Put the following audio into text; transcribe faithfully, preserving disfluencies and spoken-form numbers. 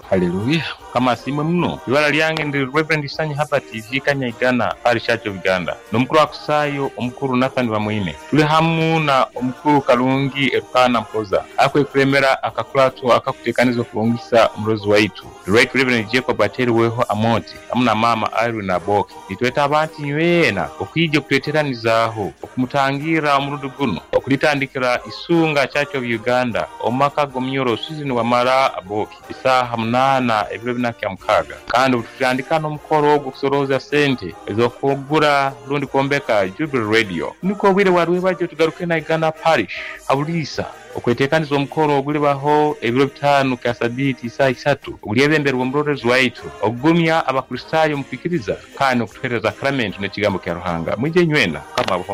Haleluya. Kama simwe mno ibara lyange ndi Reverend Sanyi hapa T V Kanyigana pari Church of Uganda nomukuru akusayo omukuru Nathan Bamwine tuli hamu na omukuru Kalungi Erukana Mpoza akwe kuremera akakulatu akakutekanizo kulungisa mrozi waitu Right Reverend Jacob Ateri weho Amoti amuna mama Iru na Boki nitweta abantu nywena okwijje kuteteranizaho okumutangira omurudu guno okulitandikira isunga Church of Uganda omaka gomnyoro season wa mara Aboki isaha munana ebiro binakya mukaga kandi tutandikana omukoro ogusoroza sente ezokugura lundi kombeka Jubilee Radio niko bwire warwe baje tugaruke na Uganda Parish abulisa okwetekaniza omukoro ogulibaho ebiro bitano kasaditi saa isatu ulyebemberwa omurorezi waitu ogumya abakristayo mupikiriza kandi okutwereza sacrament ne kigambo kya Ruhanga mwije nywena kama